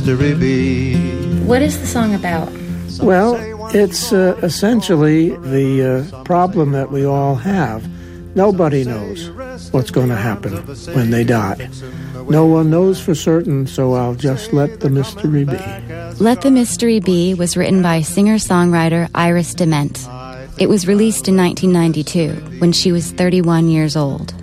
What is the song about? Well, it's essentially the problem that we all have. Nobody knows what's going to happen when they die. No one knows for certain, so I'll just let the mystery be. Let the Mystery Be was written by singer-songwriter Iris DeMent. It was released in 1992, when she was 31 years old.